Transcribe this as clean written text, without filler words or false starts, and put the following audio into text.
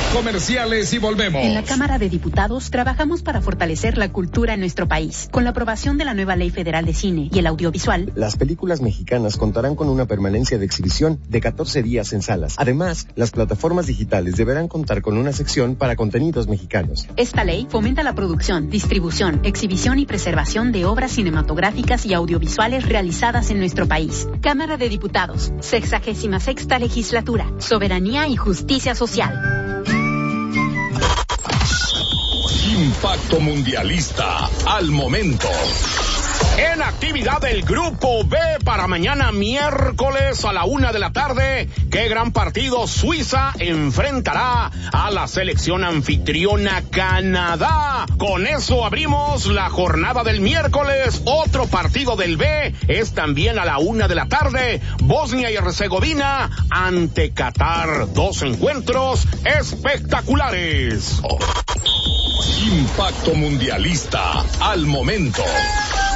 Comerciales y volvemos. En la Cámara de Diputados trabajamos para fortalecer la cultura en nuestro país. Con la aprobación de la nueva Ley Federal de Cine y el Audiovisual, las películas mexicanas contarán con una permanencia de exhibición de 14 días en salas. Además, las plataformas digitales deberán contar con una sección para contenidos mexicanos. Esta ley fomenta la producción, distribución, exhibición y preservación de obras cinematográficas y audiovisuales realizadas en nuestro país. Cámara de Diputados, 66ª Legislatura, Soberanía y Justicia Social. Impacto Mundialista al momento. En actividad del Grupo B para mañana miércoles a la 1:00 p.m, qué gran partido. Suiza enfrentará a la selección anfitriona Canadá. Con eso abrimos la jornada del miércoles. Otro partido del B es también a la 1:00 p.m, Bosnia y Herzegovina ante Qatar. 2 encuentros espectaculares. Impacto Mundialista al momento.